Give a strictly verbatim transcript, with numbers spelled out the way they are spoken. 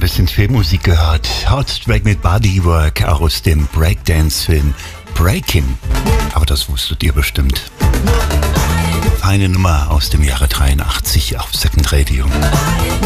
bisschen Filmmusik gehört. Hot mit Bodywork aus dem Breakdance-Film Breakin'. Aber das wusstet ihr bestimmt. Eine Nummer aus dem Jahre dreiundachtzig auf Second Radio.